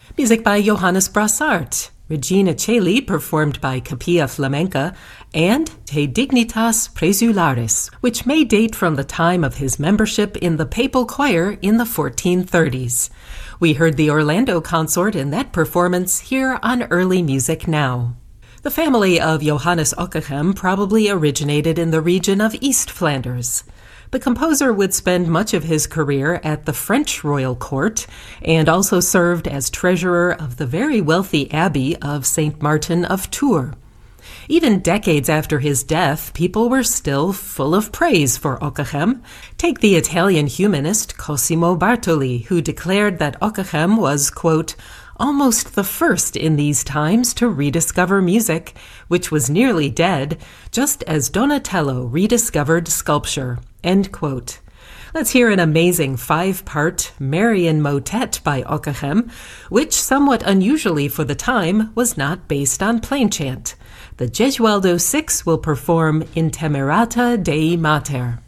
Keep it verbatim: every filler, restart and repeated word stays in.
Music by Johannes Brassart, Regina Coeli performed by Capilla Flamenca, and Te Dignitas Praesularis, which may date from the time of his membership in the papal choir in the fourteen thirties. We heard the Orlando Consort in that performance here on Early Music Now. The family of Johannes Ockeghem probably originated in the region of East Flanders. The composer would spend much of his career at the French royal court and also served as treasurer of the very wealthy abbey of Saint Martin of Tours. Even decades after his death, people were still full of praise for Ockeghem. Take the Italian humanist Cosimo Bartoli, who declared that Ockeghem was, quote, almost the first in these times to rediscover music, which was nearly dead, just as Donatello rediscovered sculpture, end quote. Let's hear an amazing five-part Marian motet by Ockeghem, which, somewhat unusually for the time, was not based on plain chant. The Gesualdo Six will perform Intemerata Dei Mater.